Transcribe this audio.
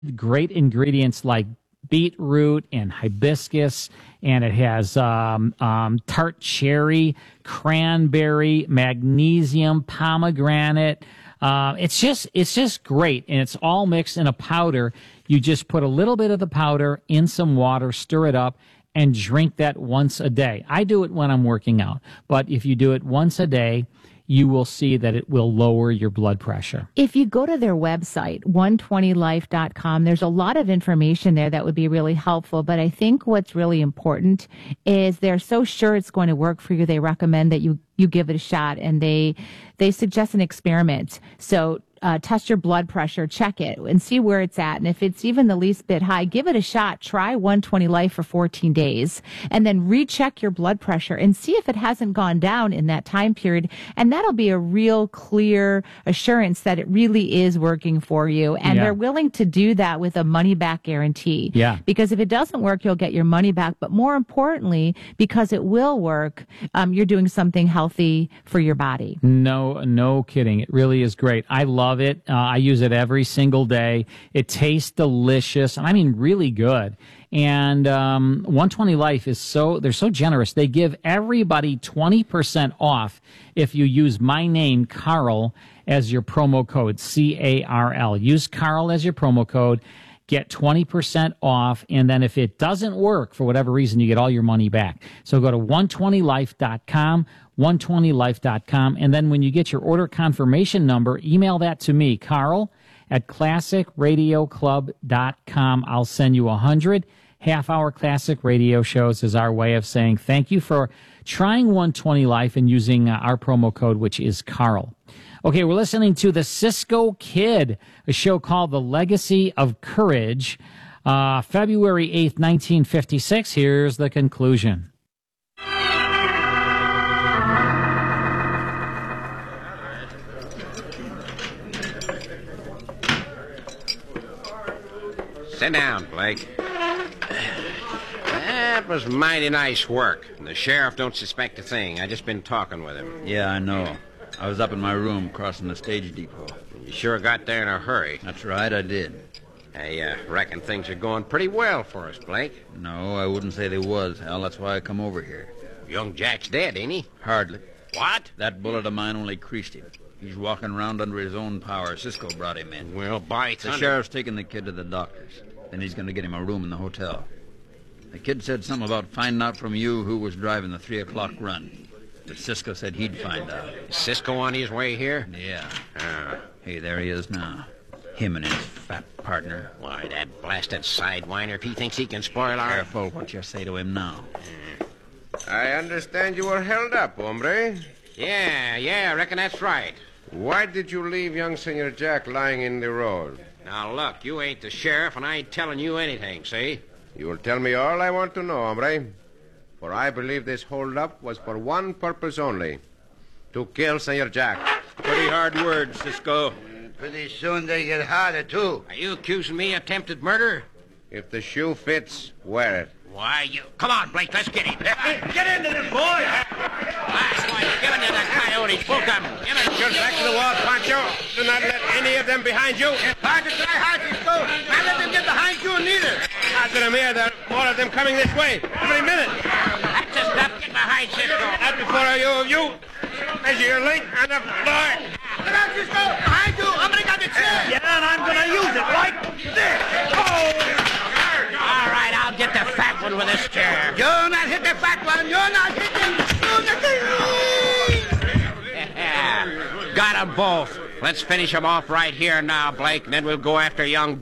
great ingredients like beetroot and hibiscus, and it has tart cherry, cranberry, magnesium, pomegranate. It's just great, and it's all mixed in a powder. You just put a little bit of the powder in some water, stir it up, and drink that once a day. I do it when I'm working out, but if you do it once a day, you will see that it will lower your blood pressure. If you go to their website, 120life.com, there's a lot of information there that would be really helpful. But I think what's really important is they're so sure it's going to work for you, they recommend that you give it a shot, and they suggest an experiment. So test your blood pressure, check it, and see where it's at. And if it's even the least bit high, give it a shot. Try 120 Life for 14 days, and then recheck your blood pressure and see if it hasn't gone down in that time period. And that'll be a real clear assurance that it really is working for you. And they're willing to do that with a money-back guarantee. Yeah. Because if it doesn't work, you'll get your money back. But more importantly, because it will work, you're doing something healthy for your body. No kidding. It really is great. I love it. I use it every single day. It tastes delicious. I mean, really good. And 120 Life is they're so generous. They give everybody 20% off if you use my name, Carl, as your promo code, CARL. Use Carl as your promo code. Get 20% off, and then if it doesn't work for whatever reason, you get all your money back. So go to 120life.com, 120life.com, and then when you get your order confirmation number, email that to me, Carl, at classicradioclub.com. I'll send you 100 half-hour classic radio shows as our way of saying thank you for trying 120 Life and using our promo code, which is Carl. Okay, we're listening to the Cisco Kid, a show called The Legacy of Courage, February 8th, 1956. Here's the conclusion. Sit down, Blake. That was mighty nice work. And the sheriff don't suspect a thing. I just been talking with him. Yeah, I know. I was up in my room crossing the stage depot. You sure got there in a hurry. That's right, I did. I reckon things are going pretty well for us, Blake. No, I wouldn't say they was, Hal. That's why I come over here. Young Jack's dead, ain't he? Hardly. What? That bullet of mine only creased him. He's walking around under his own power. Cisco brought him in. Well, by thunder. The sheriff's taking the kid to the doctor's. Then he's going to get him a room in the hotel. The kid said something about finding out from you who was driving the 3 o'clock run. But Cisco said he'd find out. Is Cisco on his way here? Yeah. Hey, there he is now. Him and his fat partner. Why, that blasted sidewinder, if he thinks he can spoil our... Careful what you say to him now. I understand you were held up, hombre. Yeah, I reckon that's right. Why did you leave young Senor Jack lying in the road? Now, look, you ain't the sheriff, and I ain't telling you anything, see? You will tell me all I want to know, hombre. For I believe this hold-up was for one purpose only. To kill Senor Jack. Pretty hard words, Cisco. Pretty soon they get harder, too. Are you accusing me of attempted murder? If the shoe fits, wear it. Why, you... Come on, Blake, let's get him. Get into this, boy! Last one, give it to the coyotes. Both of them. Give it to Just back to the wall, Pancho. Do not let any of them behind you. Hard to try hard, Cisco. Not let them get behind you, neither. After them here, there are more of them coming this way. Every minute. That's just enough. Get behind Cisco. Not before you. Measure your length and the floor. Look out, Cisco! Behind you! Somebody got the chair! Yeah, and I'm going to use it like this. Oh! All right, I'll get the fat one with this chair. You're not hit the fat one! You're not hitting! Got them both. Let's finish them off right here now, Blake, and then we'll go after young